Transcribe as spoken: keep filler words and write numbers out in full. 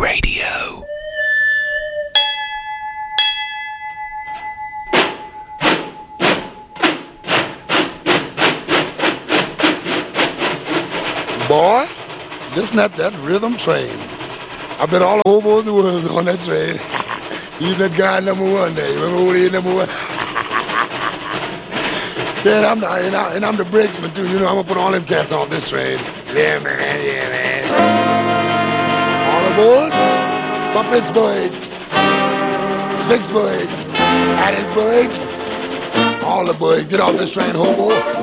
Radio. Boy, listen at that rhythm train. I bet all the hobos in the world on that train. Even that guy number one there. You remember who he is, number one? Yeah, and I'm, the, and, I, and I'm the brakesman too. You know, I'm gonna put all them cats off this train. Yeah, man, yeah, man. All aboard for Pittsburgh, Vicksburg, Hattiesburg. All aboard. Get off this train, hobo.